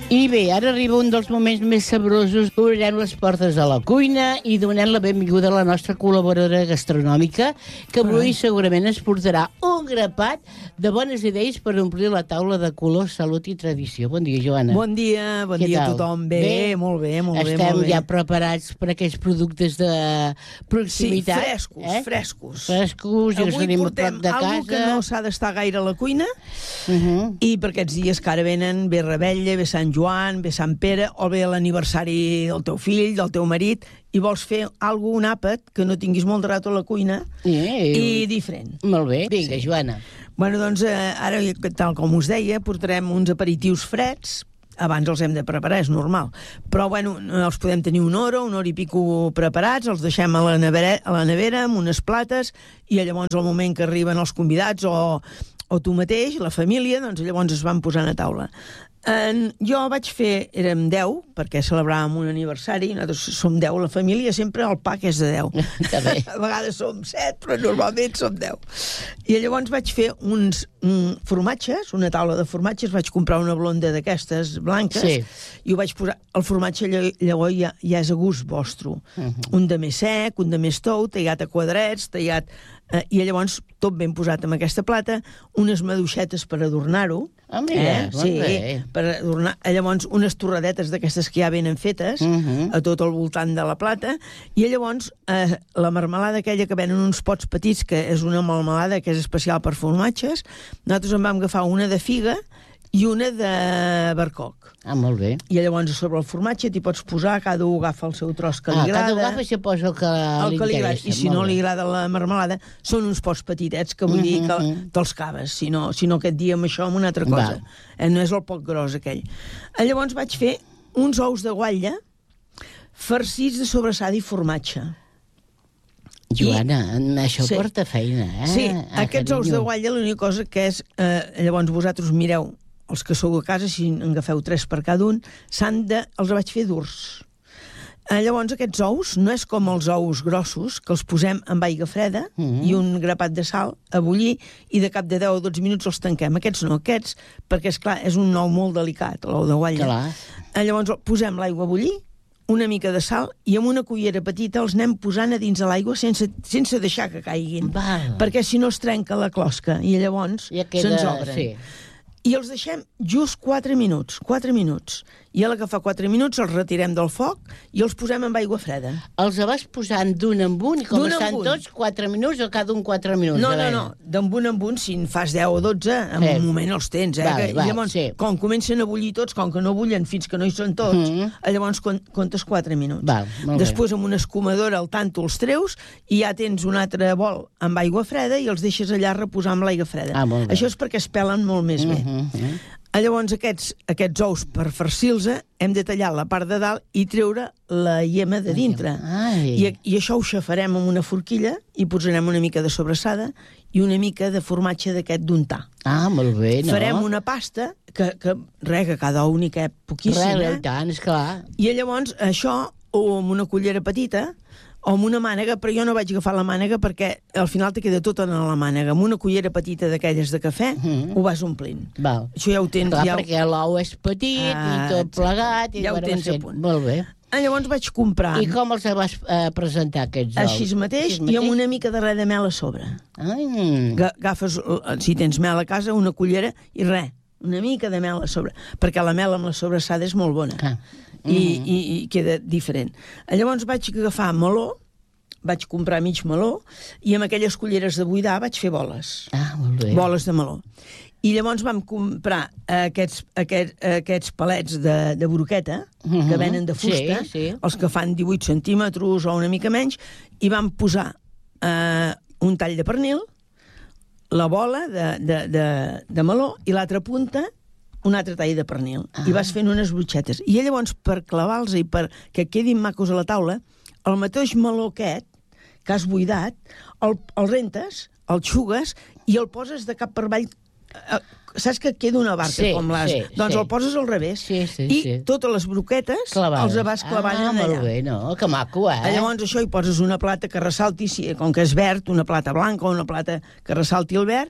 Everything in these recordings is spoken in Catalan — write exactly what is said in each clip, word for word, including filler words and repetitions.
I bé, ara arriba un dels moments més sabrosos. Obrirem les portes de la cuina i donem la benvinguda a la nostra col·laboradora gastronòmica, que avui segurament ens portarà un grapat de bones idees per omplir la taula de color, salut i tradició. Bon dia, Joana. Bon dia, bon Què dia tal? a tothom. Bé, Bé? molt bé, molt bé. Estem molt bé. ja preparats per aquells productes de Sí, proximitat. frescos, eh? frescos. Frescos, i que Avui tenim a portem prop de algo casa. que no s'ha d'estar gaire a la cuina, Uh -huh. i per aquests dies que ara venen, ve Rebella, ve Sant Joan, ve Sant Pere, o ve l'aniversari del teu fill, del teu marit, i vols fer algo, un àpat, que no tinguis molt de rato a la cuina, I, i diferent. Molt bé. Vinga, Joana. Bueno, doncs, eh, ara, tal com us deia, portarem uns aperitius freds. Abans els hem de preparar, és normal. Però, bueno, els podem tenir una hora, una hora i pico preparats, els deixem a la nevera, a la nevera amb unes plates, i llavors, al moment que arriben els convidats, o, o tu mateix, la família, doncs llavors es van posant a taula. En, jo vaig fer, érem deu, perquè celebràvem un aniversari, nosaltres som deu, la família sempre el pack és de deu. A vegades som set, però normalment som deu. I llavors vaig fer uns mm, formatges, una taula de formatges, vaig comprar una blonda d'aquestes blanques, Sí. i ho vaig posar, el formatge lla- llavors ja, ja és a gust vostre. Uh -huh. Un de més sec, un de més tou, tallat a quadrets, tallat... Eh, i llavors tot ben posat en aquesta plata, unes maduixetes per adornar-ho. Ah, mira, molt sí, bé. per adornar, llavors unes torradetes d'aquestes que ja venen fetes, Uh -huh. a tot al voltant de la plata, i llavors eh, la marmelada aquella que venen uns pots petits, que és una marmelada que és especial per formatges, nosaltres en vam agafar una de figa i una de barcoc. Ah, molt bé. I llavors sobre el formatge t'hi pots posar, cada un agafa el seu tros que li Ah, agrada. cada un agafa i se posa el que el li que li agrada. interessa. I si Molt no bé. li agrada la marmelada, són uns pots petitets, que vull dir que te'ls caves, si no, si no aquest dia amb això, amb una altra cosa. Eh, no és el poc gros, aquell. Eh, llavors vaig fer uns ous de guatlla farcits de sobrassada i formatge. Joana, això Sí. porta feina, eh? Sí, Ah, aquests ous de carinyo. guatlla, l'única cosa que és... Eh, llavors vosaltres mireu, els que sou a casa, si en agafeu tres per cada un, s'han de... els vaig fer durs. Eh, llavors aquests ous no és com els ous grossos, que els posem amb aigua freda Mhm. i un grapat de sal a bullir, i de cap de deu o dotze minuts els tanquem. Aquests no, aquests, perquè és clar, és un ou molt delicat, l'ou de guatlla. Clar. Eh, llavors posem l'aigua a bullir, una mica de sal, i amb una cullera petita els anem posant a dins de l'aigua sense, sense deixar que caiguin. Val. Perquè si no es trenca la closca i llavors Ja queda... se'ns obren. Sí. I els deixem just quatre minuts, quatre minuts. I a la que fa quatre minuts els retirem del foc i els posem amb aigua freda. Els vas posant d'un en un, i com D'un en estan un. tots, quatre minuts o cada un quatre minuts? No, A no, veure. no, d'en un en un, si en fas deu o dotze, en Eh. un moment els tens, eh? Val, que, val, I llavors, sí. com comencen a bullir tots, com que no bullen fins que no hi són tots, Mhm. llavors con- comptes quatre minuts. Val, molt bé. Després, amb una escumadora al tanto els treus i ja tens un altre bol amb aigua freda i els deixes allà reposar amb l'aigua freda. Ah, molt bé. Això és perquè es pelen molt més bé. Mhm, mhm. Llavors, aquests, aquests ous, per farcir-los, hem de tallar la part de dalt i treure la iema de dintre. Ai. I, I això ho xafarem amb una forquilla i posarem una mica de sobrassada i una mica de formatge d'aquest d'untar. Ah, molt bé, no? Farem una pasta que, que rega cada un i que poquíssim, Res, eh? i tant, esclar. I llavors això, o amb una cullera petita, o amb una mànega, però jo no vaig agafar la mànega perquè al final te queda tot en la mànega. Amb una cullera petita d'aquelles de cafè, Mhm. ho vas omplint. Val. Això ja ho tens. Clar, ja ho... perquè l'ou és petit Ah, i tot plegat. I ja ho bueno, tens va a ser- punt. Molt bé. Ah, llavors vaig comprar I com els vas eh, presentar, aquests ous? així mateix, i amb una mica de res de mel a sobre. Ai, Ga- Agafes, eh, si tens mel a casa, una cullera i res, una mica de mel a sobre, perquè la mel amb la sobrassada és molt bona. Ah. I, i, i queda diferent. Llavors vaig agafar meló, vaig comprar mig meló, i amb aquelles culleres de buidar vaig fer boles. ah, molt bé. Boles de meló. I llavors vam comprar aquests, aquests, aquests palets de, de broqueta, Mhm. que venen de fusta, Sí, sí. els que fan divuit centímetres o una mica menys, i vam posar eh, un tall de pernil, la bola de, de, de, de meló, i l'altra punta un altre tall de pernil. Ah. I vas fent unes brotxetes. I llavors, per clavar-los i per que quedin macos a la taula, el mateix meló aquest, que has buidat, el, el rentes, el xugues i el poses de cap per avall. Eh, saps que et queda una barca Sí, com l'as? sí, doncs sí. el poses al revés. Sí, sí, I sí. totes les broquetes Clavades. els vas clavant ah, en allà. molt bé, no? Que maco, eh? Llavors això hi poses una plata que ressalti, si, com que és verd, una plata blanca o una plata que ressalti el verd,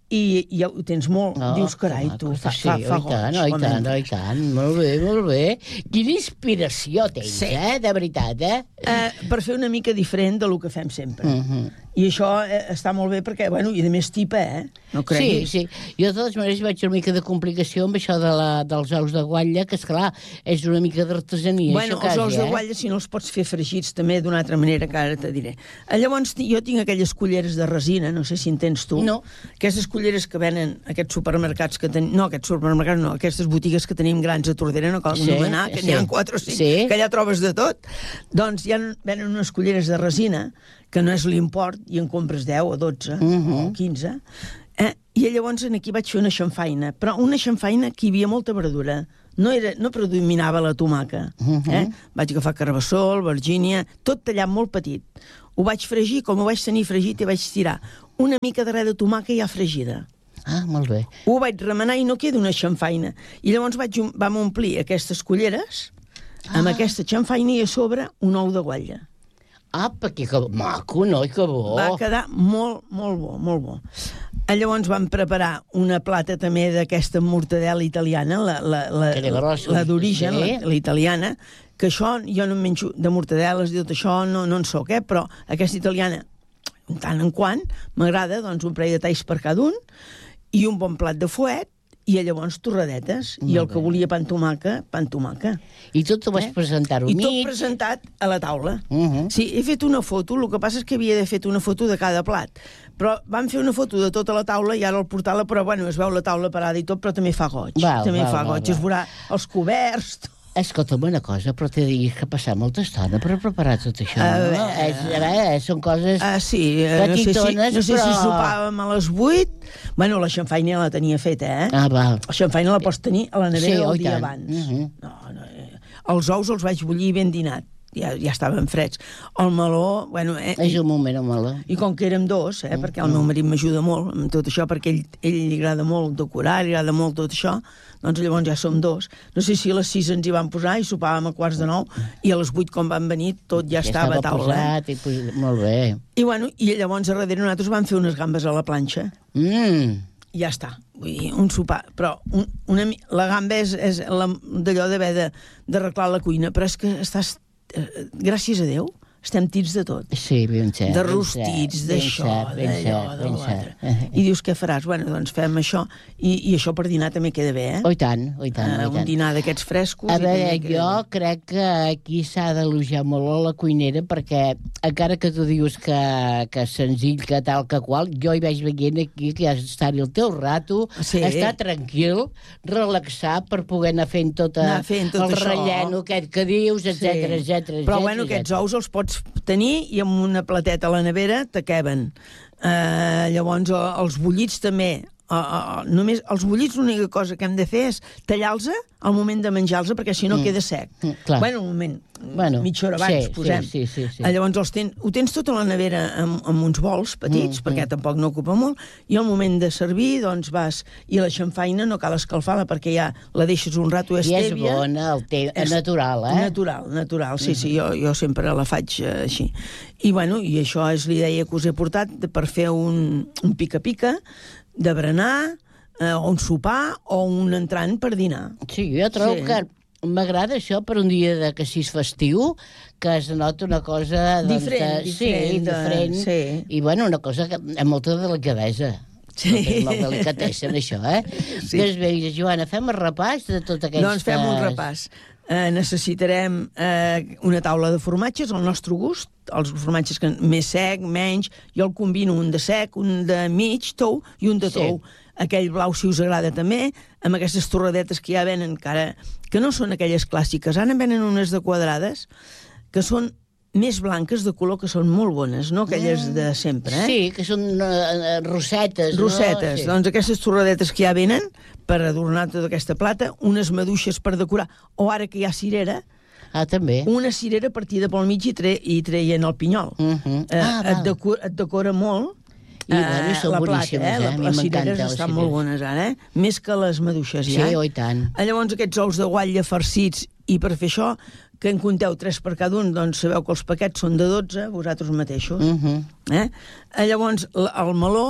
i, i ho tens molt. Oh, Dius, carai, tu, fa, sí, fa, fa oi tant, goig. oi tant, oi tant. Molt bé, molt bé. Quina inspiració tens, Sí. eh? De veritat, eh? Eh, per fer una mica diferent del que fem sempre. Uh -huh. I això eh, està molt bé perquè, bueno, i a més tipa, eh? No Sí, creguis. sí. Jo, de totes maneres, vaig una mica de complicació amb això de la, dels ous de guatlla, que, esclar, és una mica d'artesania, Bueno, això quasi, els ous de eh? guatlla, si no els pots fer fregits també d'una altra manera, que ara te diré. Eh, Llavors, jo tinc aquelles culleres de resina, no sé si en tens tu. No. Aquestes culleres que venen aquests supermercats que tenim... No, aquests supermercats no, aquestes botigues que tenim grans a Tordera, no cal Sí, anomenar, que sí. n'hi ha quatre o cinc, Sí. que allà trobes de tot. Doncs ja venen unes culleres de resina, que no és l'import, i en compres deu o dotze Mhm. o quinze, eh? I llavors aquí vaig fer una xamfaina, però una xamfaina que hi havia molta verdura. No, era, no predominava la tomaca. Mhm. eh? Vaig agafar carbassol, Virgínia, tot tallat molt petit. Ho vaig fregir, com ho vaig tenir fregit, i vaig tirar una mica de res de tomaca ja fregida. Ah, molt bé. Ho vaig remenar i no queda una xamfaina. I llavors vaig, vam omplir aquestes culleres amb Ah. aquesta xamfaina i a sobre un ou de guatlla. Apa, que, que maco, no? Que bo. Va quedar molt, molt bo, molt bo. Eh, Llavors vam preparar una plata també d'aquesta mortadela italiana, la, la, la, Que de grossa, la d'origen, sí. la, la italiana, que això, jo no em menjo de mortadeles i tot això, no, no en soc, eh? Però aquesta italiana, tant en quant, m'agrada, doncs, un parell de talls per cada un, i un bon plat de fuet, i llavors torradetes, Molt i el bé. que volia pa amb tomaca, pa amb tomaca. I tu t'ho vas Eh? presentar-ho I tot mig. presentat a la taula. Uh -huh. Sí, he fet una foto, el que passa és que havia de fet una foto de cada plat. Però vam fer una foto de tota la taula i ara al portal, però bueno, es veu la taula parada i tot, però també fa goig. Val, també val, fa val, goig. val. Es veurà els coberts... tot. Escolta'm una cosa, però t'he de dir que ha passat molta estona per preparar tot això, A no? veure. És, a veure, són coses... Ah, sí, eh, no sé si, petitones, no sé però- si sopàvem a les vuit. Bueno, la xamfaina ja la tenia feta, eh? Ah, val. La xamfaina la pots tenir a la nevera Sí, el oi dia tant. abans. Mhm. No, no, eh, els ous els vaig bullir ben dinat. Ja, ja estaven freds. El meló, bueno... Eh, És un moment, home. I com que érem dos, eh, perquè el meu marit m'ajuda molt amb tot això, perquè ell, ell li agrada molt decorar, li agrada molt tot això, doncs llavors ja som dos. No sé si a les sis ens hi van posar i sopàvem a quarts de nou, i a les vuit, com van venir, tot ja, Ja estava a taula. Eh? posat, i, pues, molt bé. I, bueno, I llavors a darrere nosaltres vam fer unes gambes a la planxa. Mm. I ja està. Vull dir, un sopar. Però un, una, mi- la gamba és, és la- d'allò d'haver de- d'arreglar la cuina, però és que estàs... Eh, gràcies a Déu, estem tits de tot. Sí, ben cert. De ben rostits, cert, d'això, ben cert, d'allò, ben de cert, l'altre. ben cert. I dius, què faràs? Bueno, doncs fem això. I, i això per dinar també queda bé, eh? Oh, i tant, oh, i tant, Eh, oh, i un tant. dinar d'aquests frescos... A i veure, també queda jo bé. crec que aquí s'ha d'elogiar molt a la cuinera, perquè encara que tu dius que, que és senzill, que tal, que qual, jo hi vaig veient aquí que has d'estar-hi el teu rato, Sí. estar tranquil, relaxar per poder anar fent tot, Anar fent tot el això. relleno aquest que dius, etcètera, Sí. etcètera. Però, etcètera, bueno, aquests etcètera. ous els pots tenir i amb una plateta a la nevera t'aqueben. Eh, llavors, eh, els bullits també... Uh, uh, només els bullits l'única cosa que hem de fer és tallar-los al moment de menjar-los, perquè si no Mm. queda sec. Mm, clar. Bueno, un moment, Bueno, mitja hora abans, sí, posem. sí, sí, sí, sí. Eh, Llavors els ten, ho tens tot a la nevera amb, amb uns bols petits, Mm, perquè mm. tampoc no ocupa molt, i al moment de servir, doncs vas... I la xamfaina no cal escalfar-la, perquè ja la deixes un rato I és estèvia. bona, el te... És natural, eh? Natural, natural, sí, sí, jo, jo sempre la faig eh, així. I, bueno, i això és l'idea que us he portat de, per fer un, un pica-pica, de berenar, eh, o un sopar, o un entrant per dinar. Sí, jo trobo Sí. que m'agrada això per un dia de que si és festiu, que es nota una cosa... Doncs, Diferent, de, diferent, sí, de- diferent. sí. I, bueno, una cosa que, amb molta delicadesa. Sí. Amb molta delicatessa, en això, eh? Sí. Doncs bé, Joana, fem el repàs de tot aquestes... Doncs fem un repàs. Eh, necessitarem eh, una taula de formatges al nostre gust, els formatges que més sec, menys, jo el combino un de sec, un de mig tou i un de Sí. tou. Aquell blau, si us agrada també, amb aquestes torradetes que ja venen, que, ara, que no són aquelles clàssiques, ara en venen unes de quadrades, que són més blanques de color, que són molt bones, no aquelles de sempre, eh? Sí, que són uh, rosetes, Rosetes, no? Sí. doncs aquestes torradetes que ja venen per adornar tota aquesta plata, unes maduixes per decorar, o ara que hi ha cirera, Ah, també. una cirera partida pel mig i, tre i treient el pinyol. Uh -huh. eh, ah, et, val. decora, et decora molt. I, bueno, i són la boníssimes, plata, eh? eh? A mi Les m'encanta, cireres les estan cireres. molt bones ara, eh? Més que les maduixes, Sí, ja. oh, i tant. Eh, Llavors, aquests ous de guatlla farcits, i per fer això, que en compteu tres per cada un, doncs sabeu que els paquets són de dotze, vosaltres mateixos. Uh -huh. eh? Eh, Llavors, l- el meló,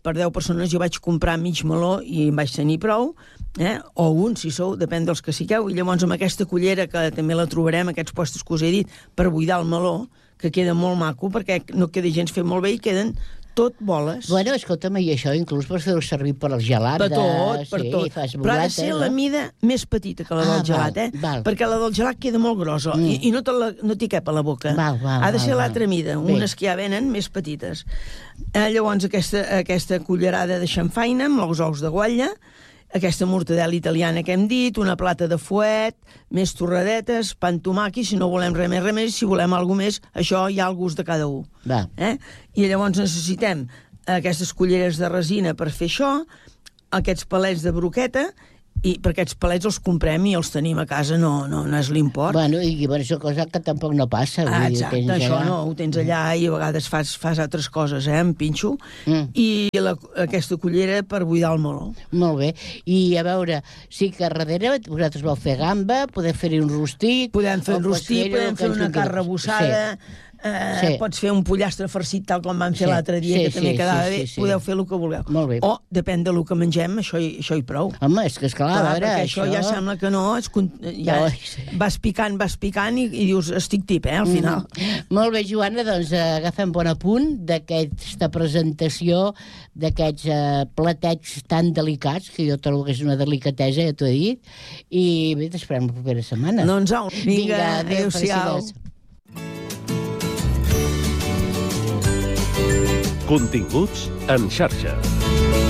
per deu persones jo vaig comprar mig meló i em vaig tenir prou, eh? O un, si sou, depèn dels que sigueu, i llavors amb aquesta cullera, que també la trobarem, aquests puestos que us he dit, per buidar el meló, que queda molt maco, perquè no queda gens fet molt bé i queden tot boles. Bueno, escolta'm, i això inclús per fer-ho servir per als gelats. Per tot, per sí, tot. fas Però ha de bolates, ser no? la mida més petita que la del Ah, gelat, val, eh? val. Perquè la del gelat queda molt grossa Mm. i, i no, te la, no t'hi cap a la boca. Val, val, ha de ser val, l'altra val. mida, Bé. unes que ja venen més petites. Eh, llavors, aquesta, aquesta cullerada de xamfaina amb els ous de guatlla, aquesta mortadela italiana que hem dit, una plata de fuet, més torradetes, pa amb tomàquet, si no volem res més, res més, si volem alguna més, això hi ha el gust de cada un. Va. Eh? I llavors necessitem aquestes culleres de resina per fer això, aquests palets de broqueta, i perquè aquests palets els comprem i els tenim a casa, no, no, no és l'import. Bueno, i bueno, això cosa que tampoc no passa. Ah, vull dir, exacte, tens això allà. no, ho tens allà i a vegades fas, fas altres coses, eh, amb pinxo, Mm. i la, aquesta cullera per buidar el meló. Molt bé. I a veure, sí que a darrere vosaltres vau fer gamba, podeu fer-hi un rostit... Podem fer o un pots rostit, fer-hi podem el fer que ens una vingui de- carn rebossada, eh, Sí. pots fer un pollastre farcit tal com vam fer Sí, l'altre dia, sí, que també sí, quedava sí, bé, sí, sí. podeu fer el que vulgueu. Molt bé. O, depèn del que mengem, això hi, això hi prou. Home, és que esclar, Clar, a veure, perquè això, ja sembla que no, és, con- ja No, sí. vas picant, vas picant i, i dius, estic tip, eh, al final. Mm. Molt bé, Joana, doncs eh, agafem bon apunt d'aquesta presentació d'aquests eh, platets tan delicats, que jo trobo que és una delicatesa, ja t'ho he dit, i bé, t'esperem la propera setmana. Doncs au, vinga, adéu, adéu-siau. felicitats. Continguts en xarxa.